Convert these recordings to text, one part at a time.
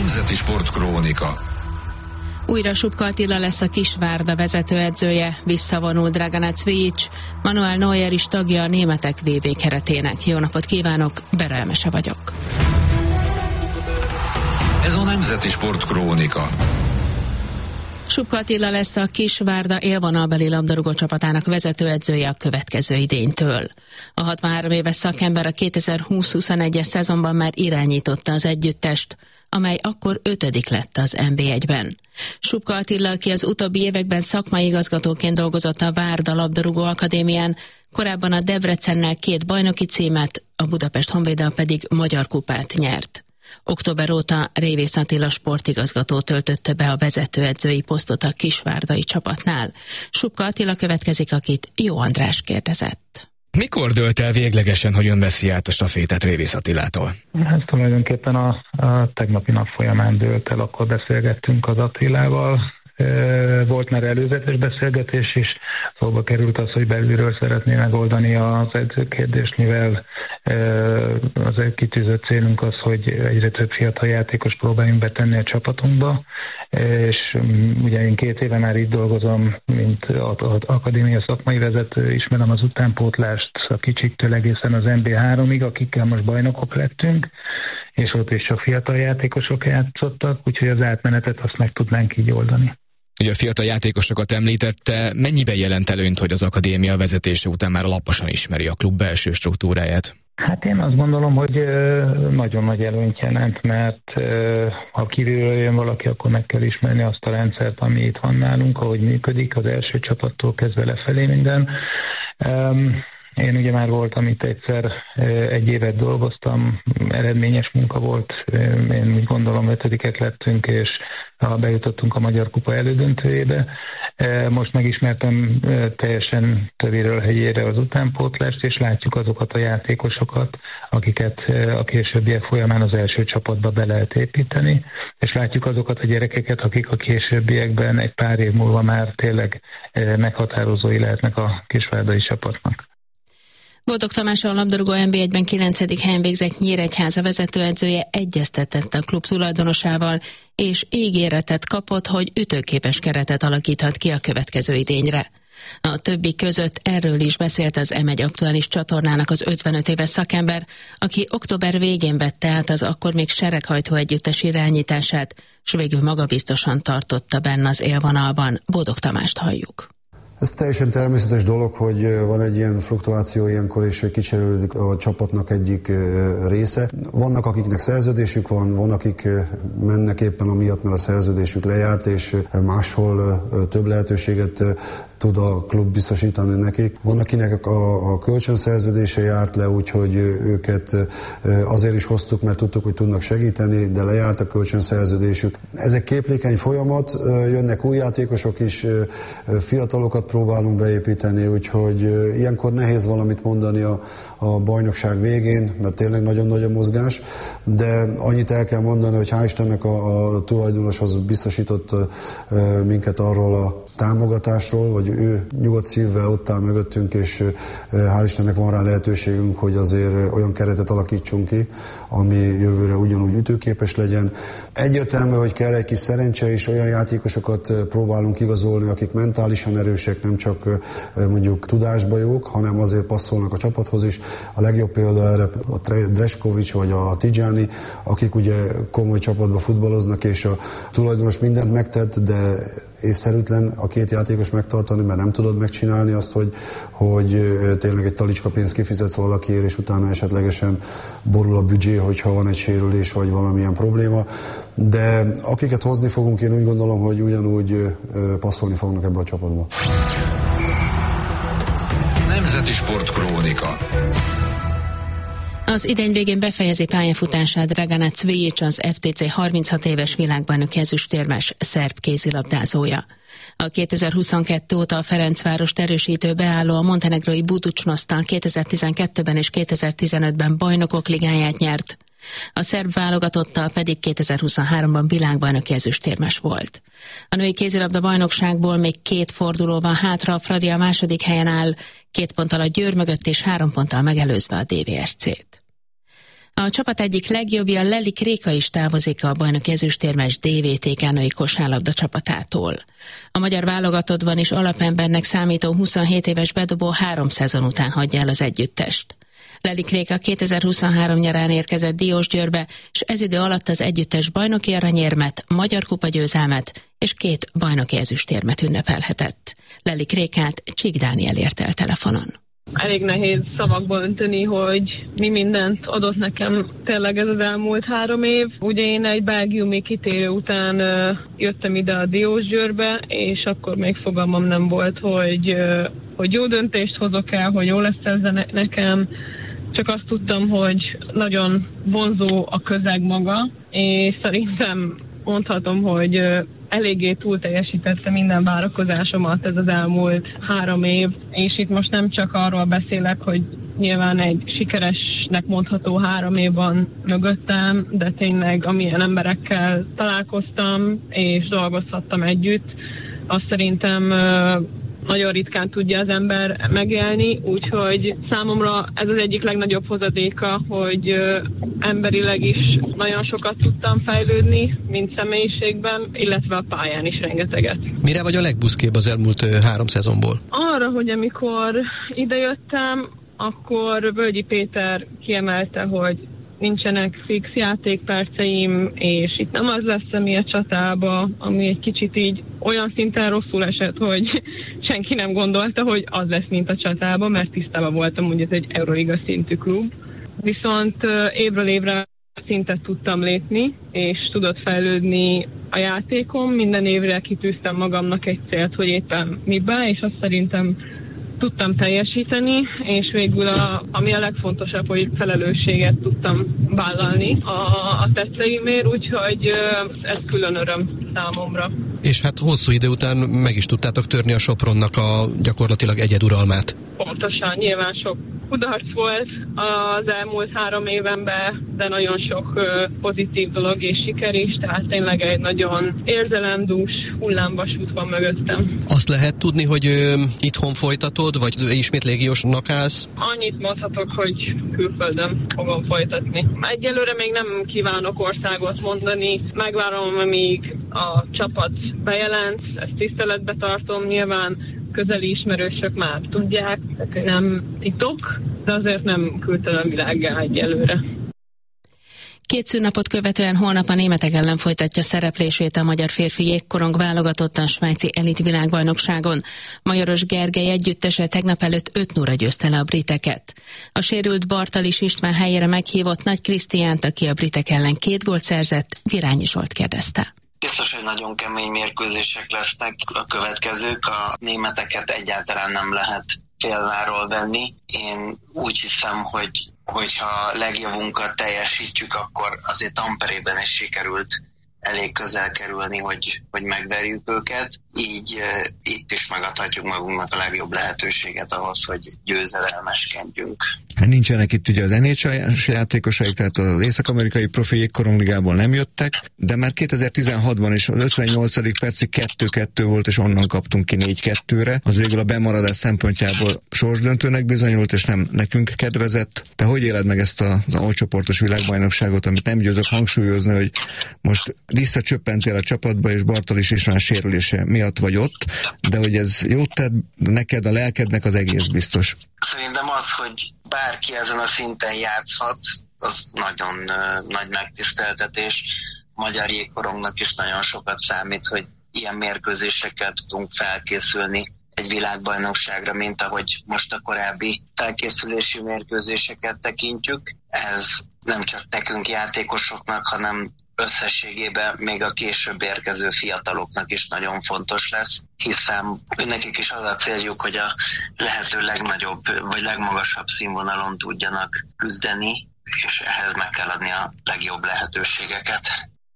Nemzeti Sportkrónika. Újra Subka Attila lesz a Kisvárda vezetőedzője, visszavonul Dragan Cvijics, Manuel Neuer is tagja a németek VB keretének. Jó napot kívánok, Bera Emese vagyok. Ez a Nemzeti Sportkrónika. Subka Attila lesz a Kisvárda élvonalbeli labdarúgó csapatának vezetőedzője a következő idénytől. A 63 éves szakember a 2020-21-es szezonban már irányította az együttest, amely akkor 5. lett az NB1-ben. Subka Attila, aki az utóbbi években szakmai igazgatóként dolgozott a Várda labdarúgó akadémián, korábban a Debrecennel 2 bajnoki címet, a Budapest Honvéddal pedig Magyar kupát nyert. Október óta Révész Attila sportigazgató töltötte be a vezetőedzői posztot a kisvárdai csapatnál. Subka Attila következik, akit Jó András kérdezett. Mikor dőlt el véglegesen, hogy ön veszi át a stafétát Révész Attilától? Ez tulajdonképpen a tegnapi nap folyamán dőlt el, akkor beszélgettünk az Attilával. Volt már előzetes beszélgetés is, szóba került az, hogy belülről szeretné megoldani az edzőkérdést, mivel az egy kitűzött célunk az, hogy egyre több fiatal játékos próbáljunk betenni a csapatunkba, és ugye én 2 éve már itt dolgozom, mint az akadémia szakmai vezető, ismerem az utánpótlást a kicsiktől egészen az NB3-ig, akikkel most bajnokok lettünk, és ott is csak fiatal játékosok játszottak, úgyhogy az átmenetet azt meg tudnánk így oldani. Ugye a fiatal játékosokat említette, mennyiben jelent előnyt, hogy az akadémia vezetése után már alaposan ismeri a klub belső struktúráját? Hát én azt gondolom, hogy nagyon nagy előnyt jelent, mert ha kívülről jön valaki, akkor meg kell ismerni azt a rendszert, ami itt van nálunk, ahogy működik, az első csapattól kezdve lefelé minden. Én ugye már voltam itt egyszer, 1 évet dolgoztam, eredményes munka volt, én úgy gondolom 5-ek lettünk, és bejutottunk a Magyar Kupa elődöntőjébe. Most megismertem teljesen tövéről helyére az utánpótlást, és látjuk azokat a játékosokat, akiket a későbbiek folyamán az első csapatba be lehet építeni, és látjuk azokat a gyerekeket, akik a későbbiekben egy pár év múlva már tényleg meghatározói lehetnek a kisvárdai csapatnak. Boldog Tamás, a labdarúgó NB1-ben 9. helyen végzett Nyíregyháza vezetőedzője egyeztetett a klub tulajdonosával, és ígéretet kapott, hogy ütőképes keretet alakíthat ki a következő idényre. A többi között erről is beszélt az M1 aktuális csatornának az 55 éves szakember, aki október végén vette át az akkor még sereghajtó együttes irányítását, s végül magabiztosan tartotta benne az élvonalban. Boldog Tamást halljuk. Ez teljesen természetes dolog, hogy van egy ilyen fluktuáció ilyenkor, és kicserélődik a csapatnak egyik része. Vannak, akiknek szerződésük van akik mennek éppen amiatt, mert a szerződésük lejárt, és máshol több lehetőséget tud a klub biztosítani nekik. Van, akinek a kölcsönszerződése járt le, úgyhogy őket azért is hoztuk, mert tudtuk, hogy tudnak segíteni, de lejárt a kölcsönszerződésük. Ez egy képlékeny folyamat, jönnek új játékosok is, fiatalokat próbálunk beépíteni, úgyhogy ilyenkor nehéz valamit mondani a bajnokság végén, mert tényleg nagyon nagy a mozgás, de annyit el kell mondani, hogy hál' Istennek a tulajdonos az biztosított minket arról a támogatásról, vagy ő nyugodt szívvel ott áll mögöttünk, és hál' Istennek van rá lehetőségünk, hogy azért olyan keretet alakítsunk ki, ami jövőre ugyanúgy ütőképes legyen. Egyértelmű, hogy kell egy kis szerencse, és olyan játékosokat próbálunk igazolni, akik mentálisan erősek, nem csak mondjuk tudásba jók, hanem azért passzolnak a csapathoz is. A legjobb példa erre a Dreskovics vagy a Tijani, akik ugye komoly csapatba futballoznak, és a tulajdonos mindent megtett, de észszerűtlen a 2 játékos megtartani, mert nem tudod megcsinálni azt, hogy tényleg egy talicska pénzt kifizetsz valakiért, és utána esetlegesen borul a büdzsé, hogyha van egy sérülés, vagy valamilyen probléma. De akiket hozni fogunk, én úgy gondolom, hogy ugyanúgy passzolni fognak ebbe a csapatba. Nemzeti Sportkrónika. Az idény végén befejezi pályafutását Dragan Cvijics, az FTC 36 éves világbajnoki ezüstérmes szerb kézilabdázója. A 2022 óta a Ferencvárost erősítő beálló a montenegrói Budućnosszal 2012-ben és 2015-ben bajnokok ligáját nyert. A szerb válogatottal pedig 2023-ban világbajnoki ezüstérmes volt. A női kézilabda bajnokságból még 2 forduló van hátra, a Fradi a 2. helyen áll, 2 ponttal a Győr mögött és 3 ponttal megelőzve a DVSC-t. A csapat egyik legjobbja, Lelik Réka is távozik a bajnoki ezüstérmes DVTK női kosárlabda csapatától. A magyar válogatottban is alapembernek számító 27 éves bedobó 3 szezon után hagyja el az együttest. Lelik Réka 2023 nyarán érkezett Diósgyőrbe, és ez idő alatt az együttes bajnoki aranyérmet, magyar kupagyőzelmet és 2 bajnoki ezüstérmet ünnepelhetett. Lelik Rékát Csík Dániel érte el telefonon. Elég nehéz szavakba önteni, hogy mi mindent adott nekem tényleg ez az elmúlt 3 év. Ugye én egy belgiumi kitérő után jöttem ide a Diósgyőrbe, és akkor még fogalmam nem volt, hogy jó döntést hozok el, hogy jó lesz ez nekem. Csak azt tudtam, hogy nagyon vonzó a közeg maga, és szerintem mondhatom, hogy eléggé túl teljesítette minden várakozásomat ez az elmúlt 3 év, és itt most nem csak arról beszélek, hogy nyilván egy sikeresnek mondható 3 év van mögöttem, de tényleg amilyen emberekkel találkoztam és dolgozhattam együtt, azt szerintem nagyon ritkán tudja az ember megélni, úgyhogy számomra ez az egyik legnagyobb hozadéka, hogy emberileg is nagyon sokat tudtam fejlődni, mint személyiségben, illetve a pályán is rengeteget. Mire vagy a legbuszkébb az elmúlt 3 szezonból? Arra, hogy amikor idejöttem, akkor Völgyi Péter kiemelte, hogy nincsenek fix játékperceim, és itt nem az lesz, ami a csatába, ami egy kicsit így olyan szinten rosszul esett, hogy senki nem gondolta, hogy az lesz, mint a csatába, mert tisztában voltam, hogy ez egy Euroliga szintű klub. Viszont évről évre szintet tudtam lépni, és tudott fejlődni a játékom. Minden évre kitűztem magamnak egy célt, hogy éppen miben, és azt szerintem tudtam teljesíteni, és végül ami a legfontosabb, hogy felelősséget tudtam vállalni a tetteimért, úgyhogy ez külön öröm számomra. És hát hosszú idő után meg is tudtátok törni a Sopronnak a gyakorlatilag egyeduralmát. Pontosan, nyilván sok kudarc volt az elmúlt 3 évenben, de nagyon sok pozitív dolog és siker is, tehát tényleg egy nagyon érzelemdús hullámvasút van mögöttem. Azt lehet tudni, hogy itthon folytatod, vagy ismét légiósnak állsz? Annyit mondhatok, hogy külföldön fogom folytatni. Egyelőre még nem kívánok országot mondani, megvárom, amíg a csapat bejelent, ezt tiszteletbe tartom, nyilván közeli ismerősök már tudják, tehát nem titok, de azért nem küldtem a világgá egyelőre. 2 szünnapot követően holnap a németek ellen folytatja szereplését a magyar férfi jégkorong válogatott a svájci elit világbajnokságon. Majoros Gergely együttese tegnap előtt 5-0-ra győzte le a briteket. A sérült Bartalis István helyére meghívott Nagy Krisztiánt, aki a britek ellen 2 gólt szerzett, Virányi Zsolt kérdezte. Biztos, hogy nagyon kemény mérkőzések lesznek a következők, a németeket egyáltalán nem lehet félváról venni. Én úgy hiszem, hogyha legjavunkat teljesítjük, akkor azért Tamperében is sikerült elég közel kerülni, hogy megverjük őket. Így itt is megadhatjuk magunknak a legjobb lehetőséget ahhoz, hogy győzedelmeskedjünk. Hát nincsenek itt ugye az NHL-s játékosaik, tehát az észak-amerikai profi jégkorongligában nem jöttek, de már 2016-ban is az 58. percig 2-2 volt, és onnan kaptunk ki 4-2-re. Az végül a bemaradás szempontjából sorsdöntőnek bizonyult, és nem nekünk kedvezett. Te hogy éled meg ezt az alcsoportos világbajnokságot, amit nem győzök hangsúlyozni, hogy most visszacsöppentél a csapatba, és Bartalis István sérülése miatt vagy ott, de hogy ez jót tett neked, a lelkednek, az egész biztos. Szerintem az, hogy bárki ezen a szinten játszhat, az nagyon nagy megtiszteltetés. A magyar jégkorongnak is nagyon sokat számít, hogy ilyen mérkőzésekkel tudunk felkészülni egy világbajnokságra, mint ahogy most a korábbi felkészülési mérkőzéseket tekintjük. Ez nem csak nekünk játékosoknak, hanem összességében még a később érkező fiataloknak is nagyon fontos lesz, hiszen nekik is az a céljuk, hogy a lehető legnagyobb vagy legmagasabb színvonalon tudjanak küzdeni, és ehhez meg kell adni a legjobb lehetőségeket.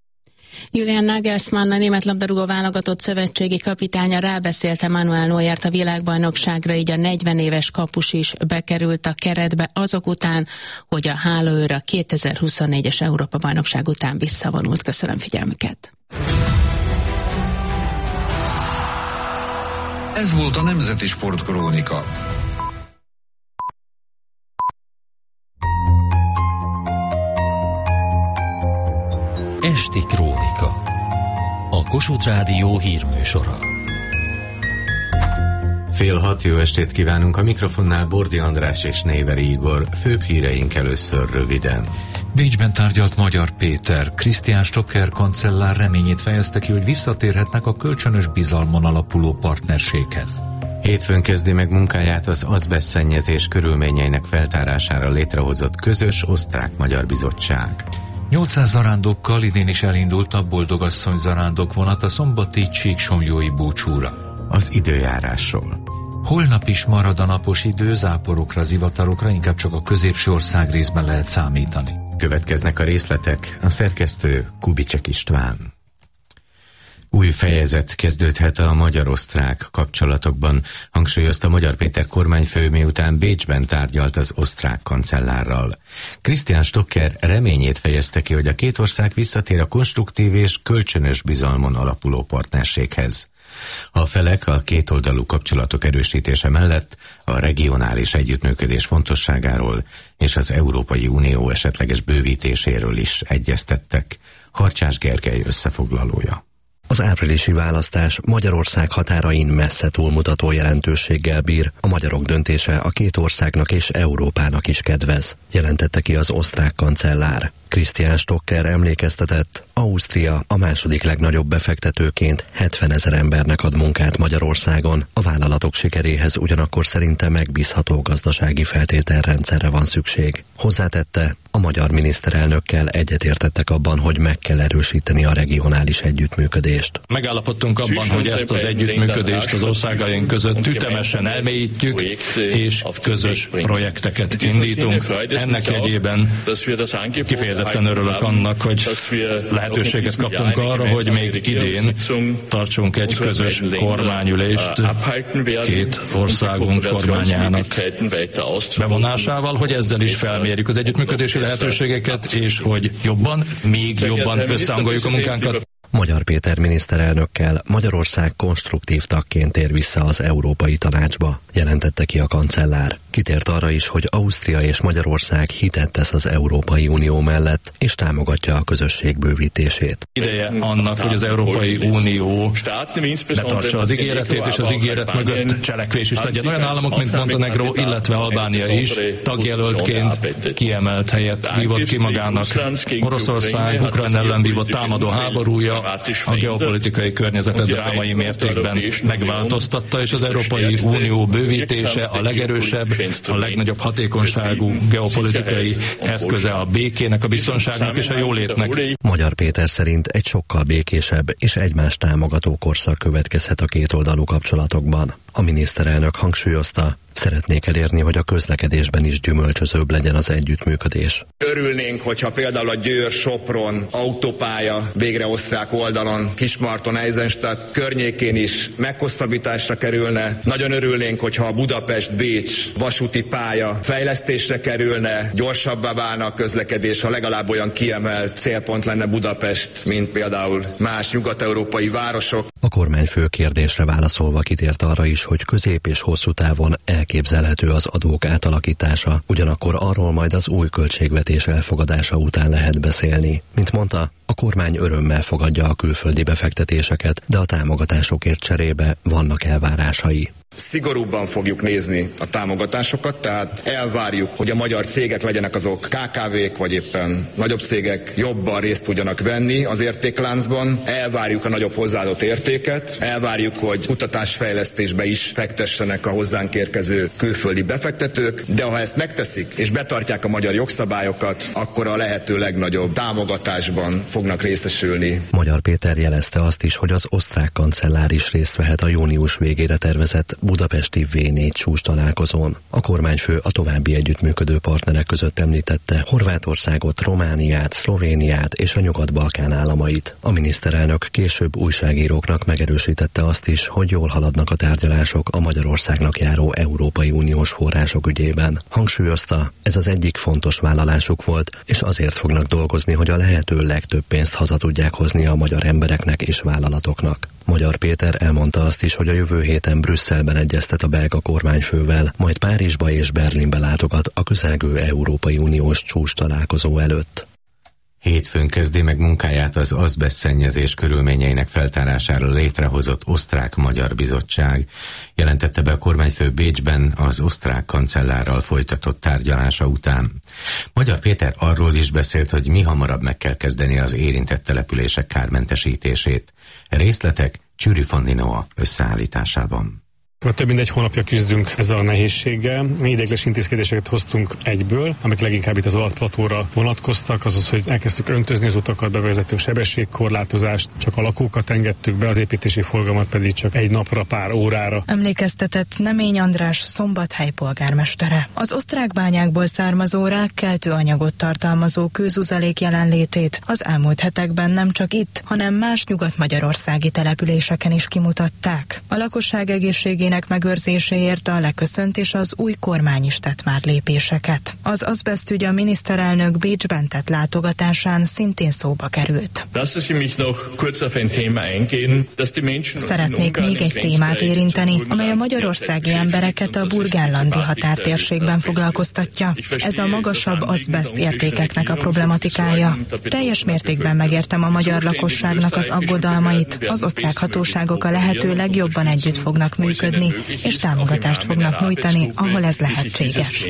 Julian Nagelsmann, a német labdarúgó válogatott szövetségi kapitánya rábeszélte Manuel Neuert a világbajnokságra, így a 40 éves kapus is bekerült a keretbe azok után, hogy a hálóőr a 2024-es Európa-bajnokság után visszavonult. Köszönöm figyelmüket! Ez volt a Nemzeti Sportkrónika. Esti Krónika. A Kossuth Rádió hírműsora. 5:30, jó estét kívánunk, a mikrofonnál Bordi András és Néveri Igor. Főbb híreink először röviden. Bécsben tárgyalt Magyar Péter. Christian Stocker kancellár reményét fejezte ki, hogy visszatérhetnek a kölcsönös bizalmon alapuló partnerséghez. Hétfőn kezdi meg munkáját az azbesztszennyezés körülményeinek feltárására létrehozott közös osztrák-magyar bizottság. 800 zarándokkal idén is elindult a Boldogasszony zarándok vonat a szombati Csíksomlyói búcsúra. Az időjárásról. Holnap is marad a napos idő, záporokra, zivatarokra, inkább csak a középső ország részben lehet számítani. Következnek a részletek, a szerkesztő Kubicsek István. Új fejezet kezdődhet a magyar-osztrák kapcsolatokban, hangsúlyozta Magyar Péter kormányfő, miután Bécsben tárgyalt az osztrák kancellárral. Christian Stocker reményét fejezte ki, hogy a két ország visszatér a konstruktív és kölcsönös bizalmon alapuló partnerséghez. A felek a kétoldalú kapcsolatok erősítése mellett a regionális együttműködés fontosságáról és az Európai Unió esetleges bővítéséről is egyeztettek. Harcsás Gergely összefoglalója. Az áprilisi választás Magyarország határain messze túlmutató jelentőséggel bír. A magyarok döntése a két országnak és Európának is kedvez, jelentette ki az osztrák kancellár. Christian Stocker emlékeztetett, Ausztria a második legnagyobb befektetőként 70 000 embernek ad munkát Magyarországon. A vállalatok sikeréhez ugyanakkor szerinte megbízható gazdasági feltételrendszerre van szükség. Hozzátette, a magyar miniszterelnökkel egyetértettek abban, hogy meg kell erősíteni a regionális együttműködést. Megállapodtunk abban, hogy ezt az együttműködést az országaink között ütemesen elmélyítjük, és közös projekteket indítunk. Ennek jegyében kifejezetten örülök annak, hogy lehetőséget kaptunk arra, hogy még idén tartsunk egy közös kormányülést két országunk kormányának bevonásával, hogy ezzel is felmérjük az együttműködési lehetőségeket, és hogy még jobban összehangoljuk a munkánkat. Magyar Péter miniszterelnökkel Magyarország konstruktív tagként tér vissza az Európai Tanácsba, jelentette ki a kancellár. Kitért arra is, hogy Ausztria és Magyarország hitet tesz az Európai Unió mellett, és támogatja a közösség bővítését. Ideje annak, hogy az Európai Unió betartsa az ígéretét, és az ígéret mögött cselekvés is legyen. Olyan államok, mint Montenegró, illetve Albánia is tagjelöltként kiemelt helyet vívott ki magának. Oroszország Ukrajna ellen vívott támadó háborúja a geopolitikai környezetet drámai mértékben megváltoztatta, és az Európai Unió bővítése a legerősebb, a legnagyobb hatékonyságú geopolitikai eszköze a békének, a biztonságnak és a jólétnek. Magyar Péter szerint egy sokkal békésebb és egymást támogató korszak következhet a kétoldalú kapcsolatokban. A miniszterelnök hangsúlyozta, szeretnék elérni, hogy a közlekedésben is gyümölcsözőbb legyen az együttműködés. Örülnénk, hogyha például a Győr-Sopron autópálya végre osztrák oldalon, Kismarton-Eisenstadt környékén is meghosszabbításra kerülne. Nagyon örülnénk, hogyha a Budapest-Bécs vasúti pálya fejlesztésre kerülne, gyorsabbá válna a közlekedés, ha legalább olyan kiemelt célpont lenne Budapest, mint például más nyugat-európai városok. A kormányfő kérdésre válaszolva kitért arra is, hogy közép és hosszú távon elképzelhető az adók átalakítása, ugyanakkor arról majd az új költségvetés elfogadása után lehet beszélni. Mint mondta, a kormány örömmel fogadja a külföldi befektetéseket, de a támogatásokért cserébe vannak elvárásai. Szigorúbban fogjuk nézni a támogatásokat, tehát elvárjuk, hogy a magyar cégek legyenek azok KKV-k, vagy éppen nagyobb cégek jobban részt tudjanak venni az értékláncban. Elvárjuk a nagyobb hozzáadott értéket, elvárjuk, hogy kutatásfejlesztésbe is fektessenek a hozzánk érkező külföldi befektetők, de ha ezt megteszik és betartják a magyar jogszabályokat, akkor a lehető legnagyobb támogatásban fognak részesülni. Magyar Péter jelezte azt is, hogy az osztrák kancellár is részt vehet a június végére tervezett budapesti V4 csúcs találkozón. A kormányfő a további együttműködő partnerek között említette Horvátországot, Romániát, Szlovéniát és a Nyugat-Balkán államait. A miniszterelnök később újságíróknak megerősítette azt is, hogy jól haladnak a tárgyalások a Magyarországnak járó Európai Uniós források ügyében. Hangsúlyozta, ez az egyik fontos vállalásuk volt, és azért fognak dolgozni, hogy a lehető legtöbb pénzt haza tudják hozni a magyar embereknek és vállalatoknak. Magyar Péter elmondta azt is, hogy a jövő héten Brüsszelben egyeztet a belga kormányfővel, majd Párizsba és Berlinbe látogat a közelgő Európai Uniós csúcs találkozó előtt. Hétfőn kezdi meg munkáját az azbestszennyezés körülményeinek feltárására létrehozott osztrák-magyar bizottság, jelentette be a kormányfő Bécsben az osztrák kancellárral folytatott tárgyalása után. Magyar Péter arról is beszélt, hogy mihamarabb meg kell kezdeni az érintett települések kármentesítését. Részletek Csüri Fandinoa összeállításában. Több mint egy hónapja küzdünk ezzel a nehézséggel. Mi ideiglenes intézkedéseket hoztunk egyből, amik leginkább itt az alatplatóra vonatkoztak, azaz, hogy elkezdtük öntözni az utakat, bevezettünk sebességkorlátozást, csak a lakókat engedtük be, az építési forgalmat pedig csak egy napra, pár órára. Emlékeztetett Nemény András Szombathely polgármestere. Az osztrák bányákból származó rákkeltő anyagot tartalmazó kőzuzalék jelenlétét az elmúlt hetekben nem csak itt, hanem más nyugat-magyarországi településeken is kimutatták. A lakosság egészségének megőrzéséért a leköszönt és az új kormány is tett már lépéseket. Az azbesztügy a miniszterelnök Bécsben tett látogatásán szintén szóba került. Szeretnék még egy témát érinteni, amely a magyarországi embereket a burgenlandi határtérségben foglalkoztatja. Ez a magasabb azbeszt értékeknek a problematikája. Teljes mértékben megértem a magyar lakosságnak az aggodalmait. Az osztrák hatóságok a lehető legjobban együtt fognak működni, és támogatást fognak nyújtani, ahol ez lehetséges.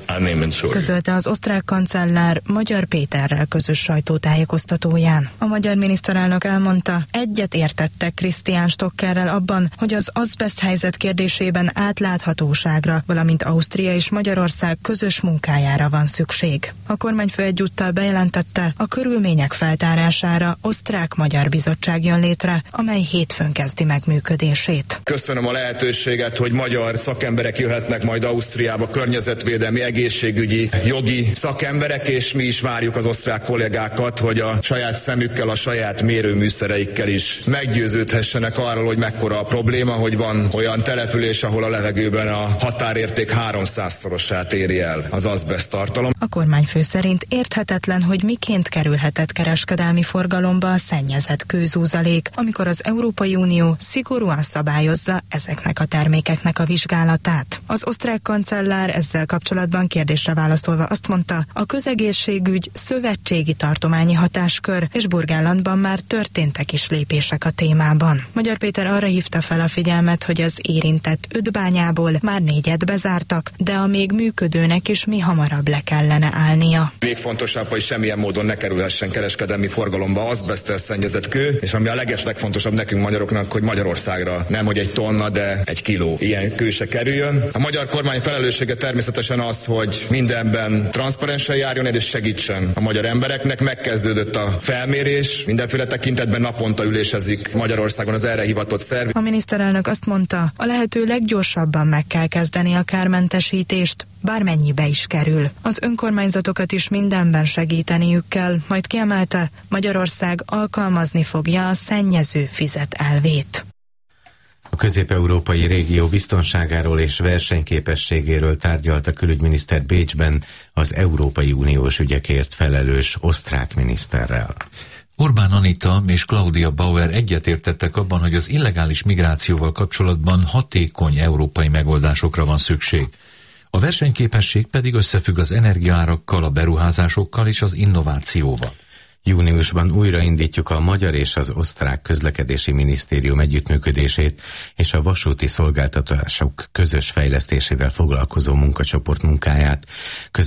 Közölte az osztrák kancellár Magyar Péterrel közös sajtótájékoztatóján. A magyar miniszterelnök elmondta, egyet értettek Christian Stockerrel abban, hogy az azbeszt helyzet kérdésében átláthatóságra, valamint Ausztria és Magyarország közös munkájára van szükség. A kormányfő egyúttal bejelentette, a körülmények feltárására osztrák-magyar bizottság jön létre, amely hétfőn kezdi meg működését. Köszönöm a lehetőséget, hogy magyar szakemberek jöhetnek majd Ausztriába, környezetvédelmi, egészségügyi, jogi szakemberek, és mi is várjuk az osztrák kollégákat, hogy a saját szemükkel, a saját mérőműszereikkel is meggyőződhessenek arról, hogy mekkora a probléma, hogy van olyan település, ahol a levegőben a határérték 300-szorosát éri el az azbeszt tartalom. A kormányfő szerint érthetetlen, hogy miként kerülhetett kereskedelmi forgalomba a szennyezett kőzúzalék, amikor az Európai Unió szigorúan szabályozza ezeknek a termékeknek a vizsgálatát. Az osztrák kancellár ezzel kapcsolatban kérdésre válaszolva azt mondta, a közegészségügy szövetségi tartományi hatáskör, és Burgenlandban már történtek is lépések a témában. Magyar Péter arra hívta fel a figyelmet, hogy az érintett 5 bányából már 4-et bezártak, de a még működőnek is mihamarabb le kellene állnia. Még fontosabb, hogy semmilyen módon ne kerülhessen kereskedelmi forgalomba azbeszttel szennyezett kő, és ami a legfontosabb nekünk magyaroknak, hogy Magyarországra nem hogy egy tonna, de egy kiló ilyen kő se kerüljön. A magyar kormány felelőssége természetesen az, hogy mindenben transzparensen járjon és segítsen a magyar embereknek. Megkezdődött a felmérés, mindenféle tekintetben naponta ülésezik Magyarországon az erre hivatott szerv. A miniszterelnök azt mondta, a lehető leggyorsabban meg kell kezdeni a kármentesítést, bármennyibe is kerül. Az önkormányzatokat is mindenben segíteniük kell, majd kiemelte, Magyarország alkalmazni fogja a szennyező fizet elvét. A közép-európai régió biztonságáról és versenyképességéről tárgyalt a külügyminiszter Bécsben az Európai Uniós ügyekért felelős osztrák miniszterrel. Orbán Anita és Claudia Bauer egyetértettek abban, hogy az illegális migrációval kapcsolatban hatékony európai megoldásokra van szükség. A versenyképesség pedig összefügg az energiaárakkal, a beruházásokkal és az innovációval. Júniusban újraindítjuk a magyar és az osztrák közlekedési minisztérium együttműködését és a vasúti szolgáltatások közös fejlesztésével foglalkozó munkacsoport munkáját,